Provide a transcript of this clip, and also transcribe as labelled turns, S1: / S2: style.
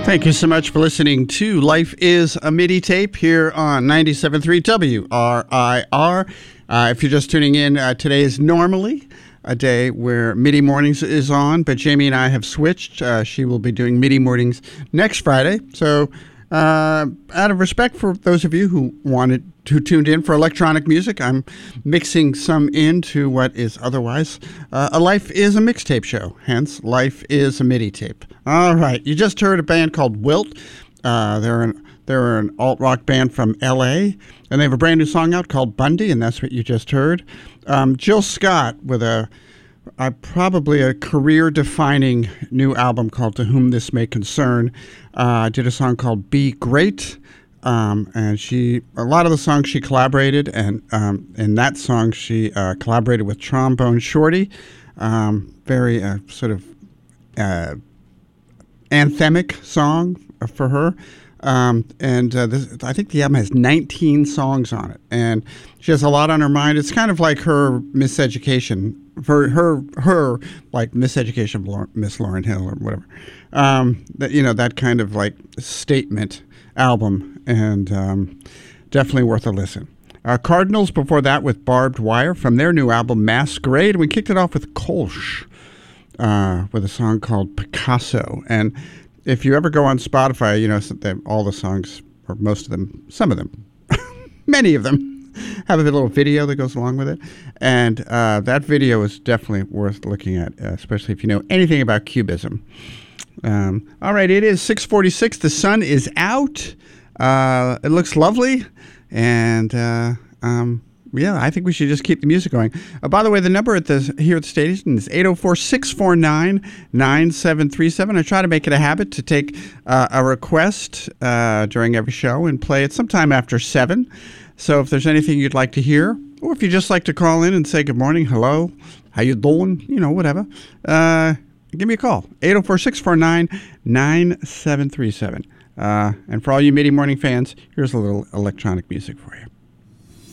S1: Thank you so much for listening to Life is a MIDI Tape here on 97.3 WRIR. If you're just tuning in, today is normally a day where MIDI Mornings is on, but Jamie and I have switched. She will be doing MIDI Mornings next Friday. So out of respect for those of you who tuned in for electronic music, I'm mixing some into what is otherwise a Life is a Mixtape show. Hence, Life is a MIDI Tape. All right, you just heard a band called Wilt. They're an alt-rock band from L.A., and they have a brand new song out called Bundy, and that's what you just heard. Jill Scott with probably a career-defining new album called To Whom This May Concern. Did a song called Be Great, and a lot of the songs she collaborated, and in that song she collaborated with Trombone Shorty. Very sort of anthemic song for her. I think the album has 19 songs on it, and she has a lot on her mind. It's kind of like her Miseducation, for her like Miseducation of Miss Lauryn Hill or whatever. That kind of like statement album, and definitely worth a listen. Cardinals before that with Barbed Wire from their new album Masquerade, and we kicked it off with Kolsch with a song called Picasso. And if you ever go on Spotify, all the songs, or most of them, some of them, many of them, have a little video that goes along with it. And that video is definitely worth looking at, especially if you know anything about Cubism. All right, it is 6:46. The sun is out. It looks lovely. And I think we should just keep the music going. By the way, the number here at the station is 804-649-9737. I try to make it a habit to take a request during every show and play it sometime after 7. So if there's anything you'd like to hear, or if you just like to call in and say good morning, hello, how you doing, whatever, give me a call, 804-649-9737. And for all you MIDI Morning fans, here's a little electronic music for you.